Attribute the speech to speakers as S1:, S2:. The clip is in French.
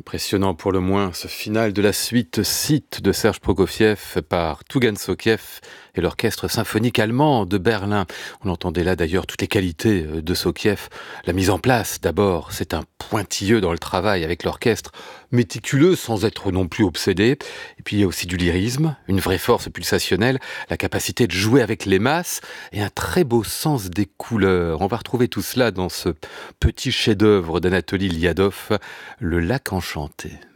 S1: Impressionnant pour le moins, ce final de la suite Site de Serge Prokofiev par Tougan Sokiev et l'orchestre symphonique allemand de Berlin. On entendait là d'ailleurs toutes les qualités de Sokiev. La mise en place d'abord, c'est un pointilleux dans le travail avec l'orchestre, méticuleux sans être non plus obsédé. Et puis il y a aussi du lyrisme, une vraie force pulsationnelle, la capacité de jouer avec les masses et un très beau sens des couleurs. On va retrouver tout cela dans ce petit chef-d'œuvre d'Anatoly Liadov, Le lac enchanté.